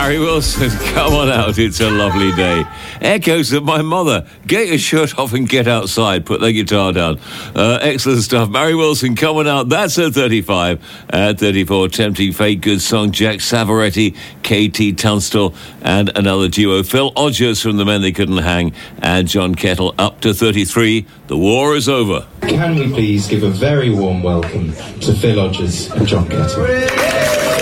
Barry Wilson, come on out, it's a lovely day. Echoes of My Mother, get your shirt off and get outside, put the guitar down. Excellent stuff. Barry Wilson coming out, that's at 35. At 34, Tempting Fate, good song. Jack Savoretti, KT Tunstall, and another duo. Phil Odgers from The Men They Couldn't Hang, and John Kettle up to 33. The war is over. Can we please give a very warm welcome to Phil Odgers and John Kettle.